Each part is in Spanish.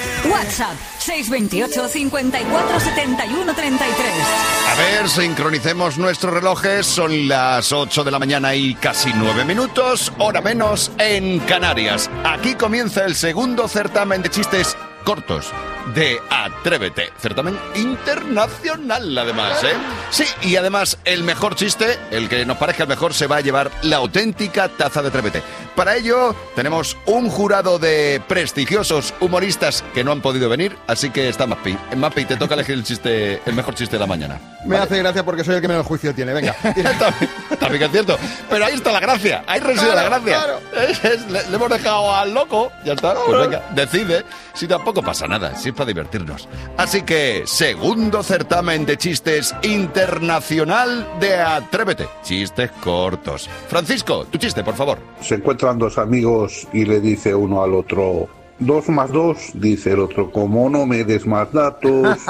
WhatsApp 628 54 71 33. A ver, sincronicemos nuestros relojes. Son las 8 de la mañana y casi 9 minutos, hora menos en Canarias. Aquí comienza el segundo certamen de chistes cortos de Atrévete. Certamen internacional, además, ¿eh? Sí, y además el mejor chiste, el que nos parezca el mejor, se va a llevar la auténtica taza de Atrévete. Para ello, tenemos un jurado de prestigiosos humoristas que no han podido venir, así que está Maspi. Maspi, te toca elegir el mejor chiste de la mañana. Me hace gracia porque soy el que menos juicio tiene, venga. También que es cierto. Pero ahí está la gracia, ahí reside la gracia. Claro. Le hemos dejado al loco, ya está. Pues venga, decide. Si tampoco pasa nada, si es para divertirnos. Así que, segundo certamen de chistes internacional de Atrévete. Chistes cortos. Francisco, tu chiste, por favor. Se encuentran dos amigos y le dice uno al otro, 2 más 2, dice el otro, como no me des más datos.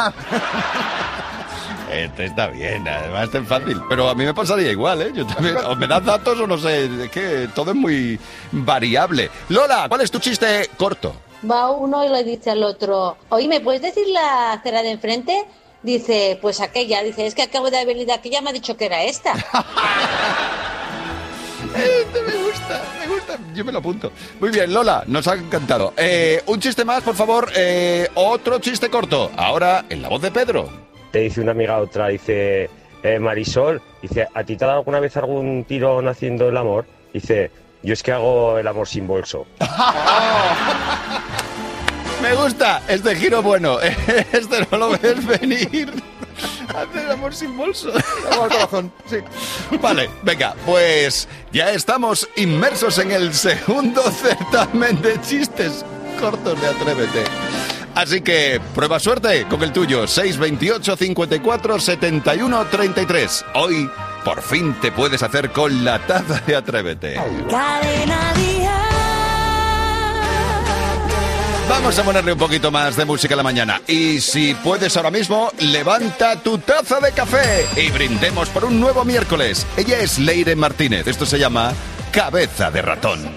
Este está bien, además este es fácil. Pero a mí me pasaría igual, ¿eh? Yo también, o me das datos o no sé, es que todo es muy variable. Lola, ¿cuál es tu chiste corto? Va uno y le dice al otro, oye, ¿me puedes decir la acera de enfrente? Dice, pues aquella. Dice, es que acabo de haber ido aquella, me ha dicho que era esta. Este me gusta. Yo me lo apunto. Muy bien, Lola, nos ha encantado. Un chiste más, por favor. Otro chiste corto. Ahora, en la voz de Pedro. Te dice una amiga a otra, dice, Marisol, dice, ¿a ti te ha dado alguna vez algún tirón haciendo el amor? Dice, yo es que hago el amor sin bolso. Me gusta este giro bueno. Este no lo ves venir. Hacer el amor sin bolso. Al corazón, sí. Vale, venga, pues ya estamos inmersos en el segundo certamen de chistes cortos de Atrévete. Así que prueba suerte con el tuyo, 628 54 71 33. Hoy por fin te puedes hacer con la taza de Atrévete. Cadena Dial. Vamos a ponerle un poquito más de música a la mañana. Y si puedes ahora mismo, levanta tu taza de café y brindemos por un nuevo miércoles. Ella es Leire Martínez. Esto se llama Cabeza de Ratón.